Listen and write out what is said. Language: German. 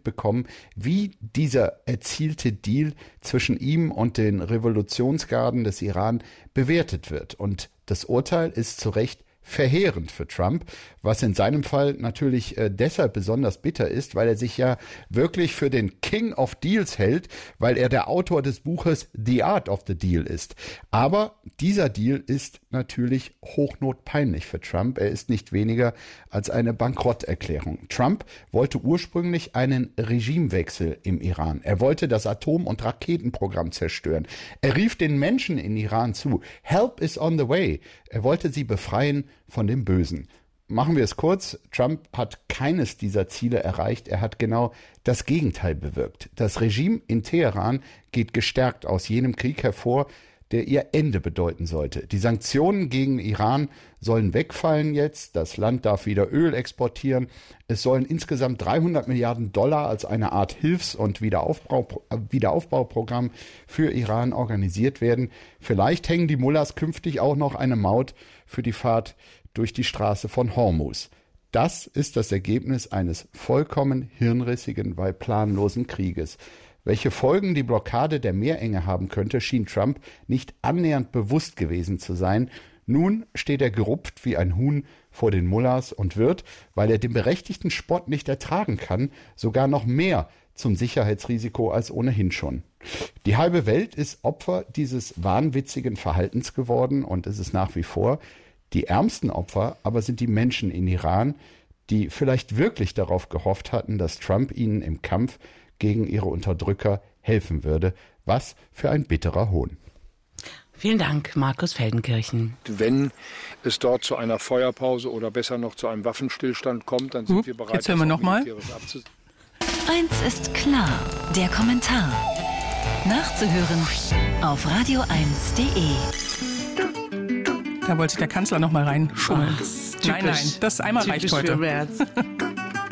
mitbekommen, wie dieser erzielte Deal zwischen ihm und den Revolutionsgarden des Iran bewertet wird. Und das Urteil ist zu Recht verheerend für Trump, was in seinem Fall natürlich deshalb besonders bitter ist, weil er sich ja wirklich für den King of Deals hält, weil er der Autor des Buches The Art of the Deal ist. Aber dieser Deal ist natürlich hochnotpeinlich für Trump. Er ist nicht weniger als eine Bankrotterklärung. Trump wollte ursprünglich einen Regimewechsel im Iran. Er wollte das Atom- und Raketenprogramm zerstören. Er rief den Menschen in Iran zu: Help is on the way. Er wollte sie befreien von dem Bösen. Machen wir es kurz. Trump hat keines dieser Ziele erreicht. Er hat genau das Gegenteil bewirkt. Das Regime in Teheran geht gestärkt aus jenem Krieg hervor, der ihr Ende bedeuten sollte. Die Sanktionen gegen Iran sollen wegfallen jetzt. Das Land darf wieder Öl exportieren. Es sollen insgesamt $300 Milliarden als eine Art Hilfs- und Wiederaufbauprogramm für Iran organisiert werden. Vielleicht hängen die Mullahs künftig auch noch eine Maut für die Fahrt durch die Straße von Hormuz. Das ist das Ergebnis eines vollkommen hirnrissigen, weil planlosen Krieges. Welche Folgen die Blockade der Meerenge haben könnte, schien Trump nicht annähernd bewusst gewesen zu sein. Nun steht er gerupft wie ein Huhn vor den Mullahs und wird, weil er den berechtigten Spott nicht ertragen kann, sogar noch mehr zum Sicherheitsrisiko als ohnehin schon. Die halbe Welt ist Opfer dieses wahnwitzigen Verhaltens geworden und ist es nach wie vor. Die ärmsten Opfer aber sind die Menschen in Iran, die vielleicht wirklich darauf gehofft hatten, dass Trump ihnen im Kampf gegen ihre Unterdrücker helfen würde. Was für ein bitterer Hohn. Vielen Dank, Markus Feldenkirchen. Wenn es dort zu einer Feuerpause oder besser noch zu einem Waffenstillstand kommt, dann sind wir bereit, jetzt hören wir noch mal. Eins ist klar, der Kommentar. Nachzuhören auf radio1.de. Da wollte sich der Kanzler noch mal reinschummeln. Nein, das einmal reicht heute.